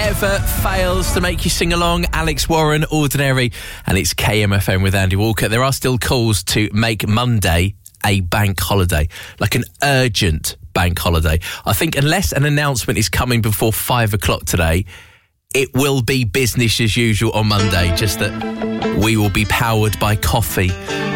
never fails to make you sing along. Alex Warren, Ordinary, and it's KMFM with Andy Walker. There are still calls to make Monday a bank holiday, like an urgent bank holiday. I think unless an announcement is coming before 5 o'clock today, it will be business as usual on Monday, just that we will be powered by coffee